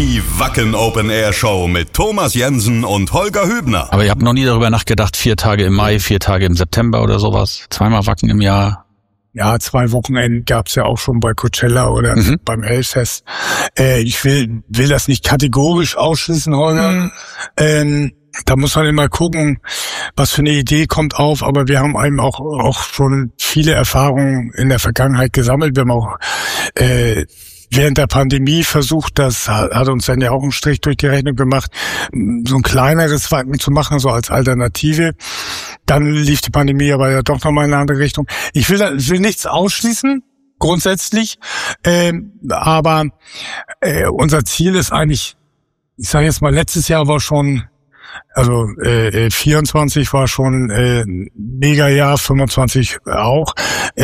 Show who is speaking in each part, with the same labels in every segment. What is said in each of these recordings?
Speaker 1: Die Wacken Open Air Show mit Thomas Jensen und Holger Hübner.
Speaker 2: Aber ihr habt noch nie darüber nachgedacht, 4 Tage im Mai, 4 Tage im September oder sowas? 2-mal Wacken im Jahr?
Speaker 3: Ja, 2 Wochenenden gab's ja auch schon bei Coachella oder beim Hellfest. Ich will das nicht kategorisch ausschließen, Holger. Da muss man immer gucken, was für eine Idee kommt auf. Aber wir haben eben auch schon viele Erfahrungen in der Vergangenheit gesammelt. Wir haben auch während der Pandemie versucht, das hat uns dann ja auch einen Strich durch die Rechnung gemacht, so ein kleineres Wacken zu machen, so als Alternative. Dann lief die Pandemie aber ja doch nochmal in eine andere Richtung. Ich will nichts ausschließen, grundsätzlich, aber unser Ziel ist eigentlich, ich sage jetzt mal, letztes Jahr war schon, also 24 war schon mega Jahr, 25 auch.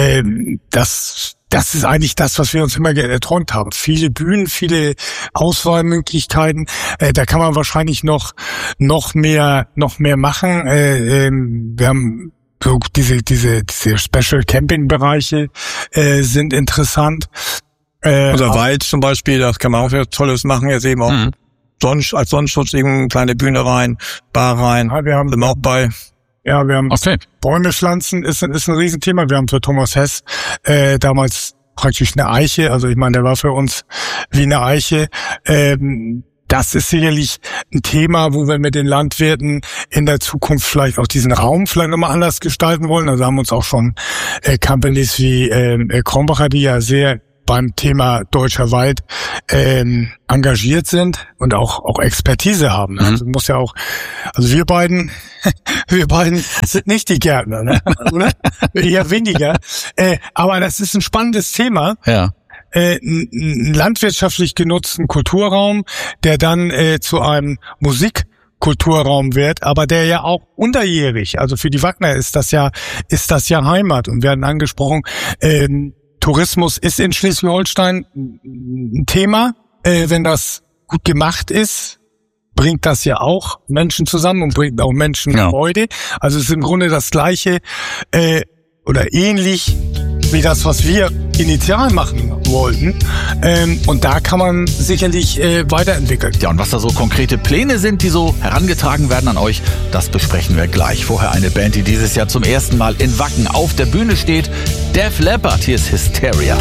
Speaker 3: Das ist eigentlich das, was wir uns immer erträumt haben. Viele Bühnen, viele Auswahlmöglichkeiten. Da kann man wahrscheinlich noch mehr machen. Wir haben so diese Special Camping Bereiche sind interessant.
Speaker 4: Oder Wald zum Beispiel, das kann man auch wieder Tolles machen. Jetzt eben auch als Sonnenschutz eben eine kleine Bühne rein, Bar rein.
Speaker 3: Ja, wir haben
Speaker 4: auch bei.
Speaker 3: Ja, wir haben Bäume pflanzen, ist ein Riesenthema. Wir haben für Thomas Hess damals praktisch eine Eiche, also ich meine, der war für uns wie eine Eiche. Das ist sicherlich ein Thema, wo wir mit den Landwirten in der Zukunft vielleicht auch diesen Raum vielleicht nochmal anders gestalten wollen. Also haben uns auch schon Companies wie Krombacher, die ja sehr beim Thema Deutscher Wald engagiert sind und auch Expertise haben. Also muss ja auch, also wir beiden sind nicht die Gärtner, ne? Oder? Eher weniger. Aber das ist ein spannendes Thema.
Speaker 2: Ja.
Speaker 3: Ein landwirtschaftlich genutzten Kulturraum, der dann zu einem Musikkulturraum wird, aber der ja auch unterjährig, also für die Wackner ist das ja Heimat und werden angesprochen. Tourismus ist in Schleswig-Holstein ein Thema. Wenn das gut gemacht ist, bringt das ja auch Menschen zusammen und bringt auch Menschen Freude. Also es ist im Grunde das Gleiche oder ähnlich wie das, was wir initial machen wollten. Und da kann man sicherlich weiterentwickeln.
Speaker 2: Ja, und was da so konkrete Pläne sind, die so herangetragen werden an euch, das besprechen wir gleich. Vorher eine Band, die dieses Jahr zum ersten Mal in Wacken auf der Bühne steht. Def Leppard, hier ist Hysteria.